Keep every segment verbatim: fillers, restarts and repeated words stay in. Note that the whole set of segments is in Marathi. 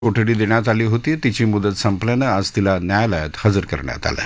कोठडी देण्यात आली होती. तिची मुदत संपल्यानं आज तिला न्यायालयात हजर करण्यात आलं.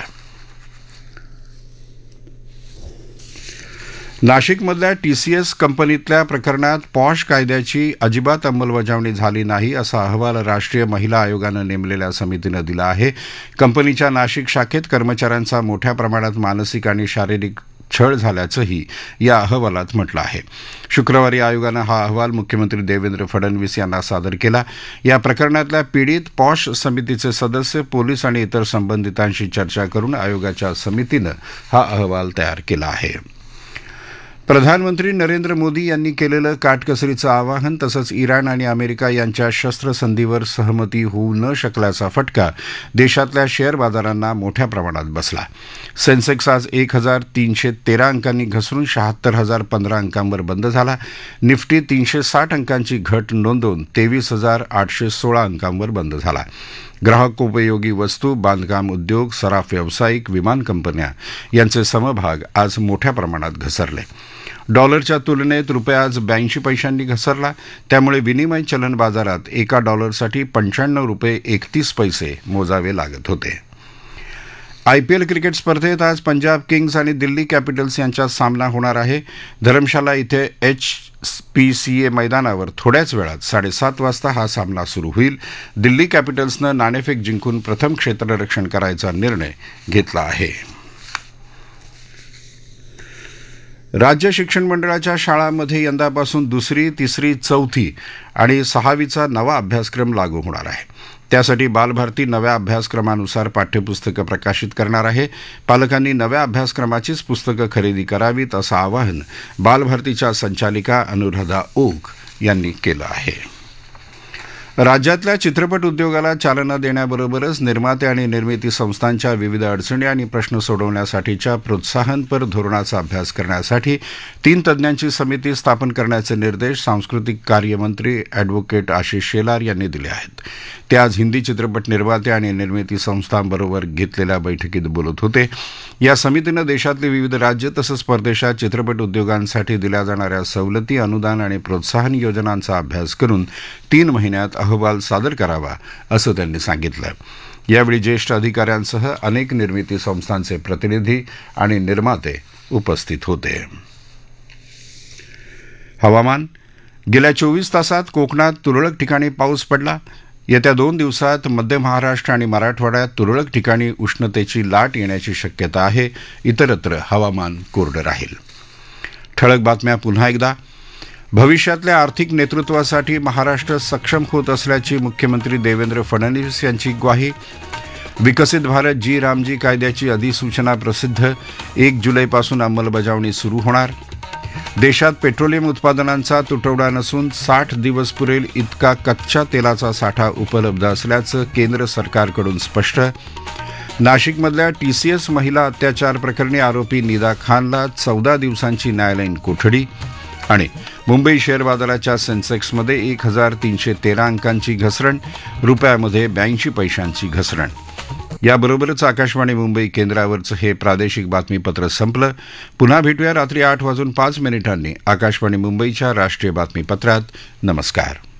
नाशिकमधल्या टीसीएस कंपनीतल्या प्रकरणात पॉश कायद्याची अजिबात अंमलबजावणी झाली नाही असा अहवाल राष्ट्रीय महिला आयोगानं नेमलेल्या समितीनं दिला आहे. कंपनीच्या नाशिक शाखेत कर्मचाऱ्यांचा मोठ्या प्रमाणात मानसिक आणि शारीरिक छळ झाल्याचंही या अहवालात म्हटलं आहे. शुक्रवारी आयोगानं हा अहवाल मुख्यमंत्री देवेंद्र फडणवीस यांना सादर केला. या प्रकरणातल्या पीडित पॉश समितीचे सदस्य, पोलीस आणि इतर संबंधितांशी चर्चा करून आयोगाच्या समितीनं हा अहवाल तयार केला आहे. प्रधानमंत्री नरेंद्र मोदी यांनी केलेलं काटकसरीचं आवाहन तसंच इराण आणि अमेरिका यांच्या शस्त्रसंधीवर सहमती होऊ न शकल्याचा फटका देशातल्या शेअर बाजारांना मोठ्या प्रमाणात बसला. सेन्सेक्स आज एक हजार तीनशे तेरा अंकांनी घसरून शहात्तर हजार पंधरा अंकांवर बंद झाला. निफ्टी तीनशे साठ अंकांची घट नोंदवून तेवीस हजार आठशे सोळा अंकांवर बंद झाला. ग्राहकोपयोगी वस्तू, बांधकाम उद्योग, सराफ व्यावसायिक, विमान कंपन्या यांचे समभाग आज मोठ्या प्रमाणात घसरले. डॉलरच्या तुलनेत रुपया आज ब्याऐंशी पैशांनी घसरला. त्यामुळे विनिमय चलन बाजारात एका डॉलरसाठी पंच्याण्णव रुपये एकतीस पैसे मोजावे लागत होते. आयपीएल क्रिकेट स्पर्धेत आज पंजाब किंग्ज आणि दिल्ली कॅपिटल्स यांच्यात सामना होणार आहे. धरमशाला इथे एच पी सी ए मैदानावर थोड्याच वेळात साडेसात वाजता हा सामना सुरू होईल. दिल्ली कॅपिटल्सनं नाणेफेक जिंकून प्रथम क्षेत्ररक्षण करायचा निर्णय घेतला आहे. राज्य शिक्षण मंडळाच्या शाळांमध्ये यंदापासून दुसरी, तिसरी, चौथी आणि सहावीचा नवा अभ्यासक्रम लागू होणार आहे. त्यासाठी बालभारती नव्या अभ्यासक्रमानुसार पाठ्यपुस्तकं प्रकाशित करणार आहे. पालकांनी नव्या अभ्यासक्रमाचीच पुस्तकं खरेदी करावीत असं आवाहन बालभारतीच्या संचालिका अनुराधा ओक यांनी केलं आहे. राज्यातल्या चित्रपट उद्योगाला चालना देण्याबरोबरच निर्माते आणि निर्मिती संस्थांच्या विविध अडचणी आणि प्रश्न सोडवण्यासाठीच्या प्रोत्साहनपर धोरणाचा अभ्यास करण्यासाठी तीन तज्ज्ञांची समिती स्थापन करण्याचे निर्देश सांस्कृतिक कार्यमंत्री अॅडव्होकेट आशिष शेलार यांनी दिले आहेत. ते आज हिंदी चित्रपट निर्माते आणि निर्मिती संस्थांबरोबर घेतलेल्या बैठकीत बोलत होते. या समितीनं देशातली विविध राज्य तसंच परदेशात चित्रपट उद्योगांसाठी दिल्या जाणाऱ्या सवलती, अनुदान आणि प्रोत्साहन योजनांचा अभ्यास करून तीन महिन्यात अहवाल सादर करावा असं त्यांनी सांगितलं. यावेळी ज्येष्ठ अधिकाऱ्यांसह अनेक निर्मिती संस्थांचे प्रतिनिधी आणि निर्माते उपस्थित होते. हवामान. गेल्या चोवीस तासात कोकणात तुरळक ठिकाणी पाऊस पडला. येत्या दोन दिवसात मध्य महाराष्ट्र आणि मराठवाड्यात तुरळक ठिकाणी उष्णतेची लाट येण्याची शक्यता आहे. इतरत्र हवामान कोरडं राहील. ठळक बातम्या पुन्हा एकदा. भविष्यातल्या आर्थिक नेतृत्वासाठी महाराष्ट्र सक्षम होत असल्याची मुख्यमंत्री देवेंद्र फडणवीस यांची ग्वाही. विकसित भारत जी रामजी कायद्याची अधिसूचना प्रसिद्ध. एक जुलैपासून अंमलबजावणी सुरू होणार. देशात पेट्रोलियम उत्पादनांचा तुटवडा नसून साठ दिवस पुरेल इतका कच्च्या तेलाचा साठा उपलब्ध असल्याचं केंद्र सरकारकडून स्पष्ट. नाशिकमधल्या टीसीएस महिला अत्याचार प्रकरणी आरोपी निदा खानला चौदा दिवसांची न्यायालयीन कोठडी. आणि मुंबई शेअर बाजाराच्या सेन्सेक्समध्ये एक हजार तीनशे तेरा अंकांची घसरण, रुपयामध्ये ब्याऐंशी पैशांची घसरण. याबरोबरच आकाशवाणी मुंबई केंद्रावरचं हे प्रादेशिक बातमीपत्र संपलं. पुन्हा भेटूया रात्री आठ वाजून पाच मिनिटांनी आकाशवाणी मुंबईच्या राष्ट्रीय बातमीपत्रात. नमस्कार.